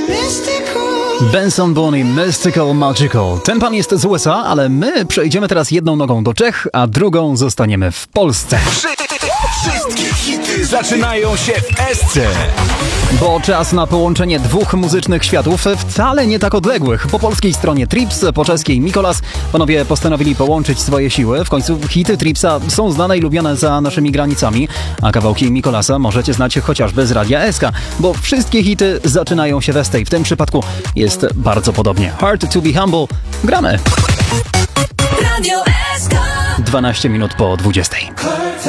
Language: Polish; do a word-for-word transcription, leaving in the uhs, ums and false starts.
Benson Boone, Mystical Magical. Ten pan jest z U S A, ale my przejdziemy teraz jedną nogą do Czech, a drugą zostaniemy w Polsce. Wszystkie hity zaczynają się w Esce. Bo czas na połączenie dwóch muzycznych światów, wcale nie tak odległych. Po polskiej stronie Trips, po czeskiej Mikolas. Panowie postanowili połączyć swoje siły. W końcu hity Tripsa są znane i lubiane za naszymi granicami, a kawałki Mikolasa możecie znać chociażby z Radia S K, bo wszystkie hity zaczynają się w Esce i w tym przypadku jest bardzo podobnie. Hard to be humble. Gramy. Radio S K. dwanaście minut po dwudziestej.